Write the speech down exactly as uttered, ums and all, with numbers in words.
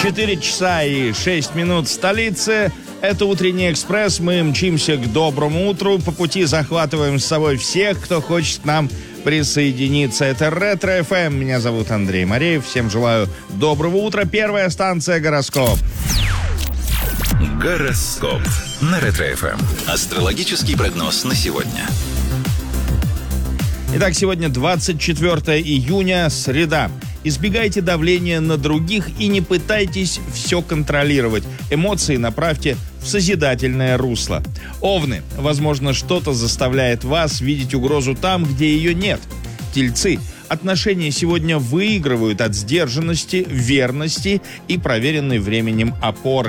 четыре часа и шесть минут в столице. Это «Утренний экспресс». Мы мчимся к доброму утру. По пути захватываем с собой всех, кто хочет к нам присоединиться. Это Ретро-эф эм. Меня зовут Андрей Мореев. Всем желаю доброго утра. Первая станция «Гороскоп». Гороскоп на Ретро-эф эм. Астрологический прогноз на сегодня. Итак, сегодня двадцать четвёртое июня, среда. Избегайте давления на других и не пытайтесь все контролировать. Эмоции направьте в созидательное русло. Овны. Возможно, что-то заставляет вас видеть угрозу там, где ее нет. Тельцы. Отношения сегодня выигрывают от сдержанности, верности и проверенной временем опоры.